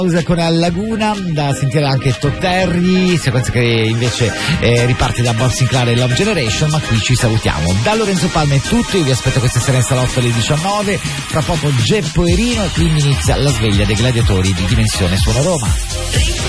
Con la Laguna, da sentire anche Todd Terry, sequenza che invece riparte da Bob Sinclair e Love Generation, ma qui ci salutiamo. Da Lorenzo Palma è tutto, io vi aspetto questa sera in salotto alle 19, fra poco Geppo Erino e quindi inizia la sveglia dei gladiatori di Dimensione Suono Roma.